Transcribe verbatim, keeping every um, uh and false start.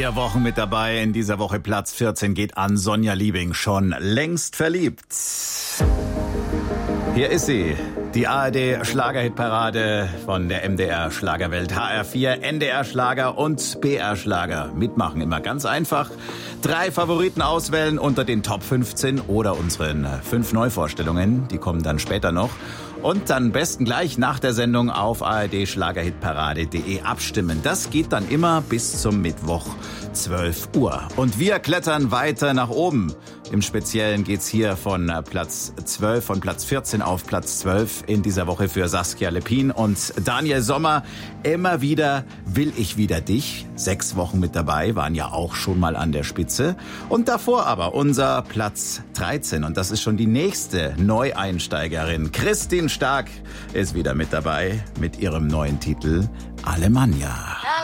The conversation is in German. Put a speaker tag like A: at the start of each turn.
A: Vier Wochen mit dabei. In dieser Woche Platz vierzehn geht an Sonja Liebing. Schon längst verliebt. Hier ist sie. Die A R D-Schlagerhitparade von der M D R-Schlagerwelt, H R vier, N D R-Schlager und B R-Schlager. Mitmachen immer ganz einfach. Drei Favoriten auswählen unter den Top fünfzehn oder unseren fünf Neuvorstellungen. Die kommen dann später noch. Und dann besten gleich nach der Sendung auf A R D Schlagerhitparade punkt de abstimmen. Das geht dann immer bis zum Mittwoch zwölf Uhr. Und wir klettern weiter nach oben. Im Speziellen geht's hier von Platz zwölf, von Platz vierzehn auf Platz zwölf in dieser Woche für Saskia Lepin und Daniel Sommer. Immer wieder will ich wieder dich. Sechs Wochen mit dabei, waren ja auch schon mal an der Spitze. Und davor aber unser Platz dreizehn. Und das ist schon die nächste Neueinsteigerin. Christine Stark ist wieder mit dabei mit ihrem neuen Titel Alemannia.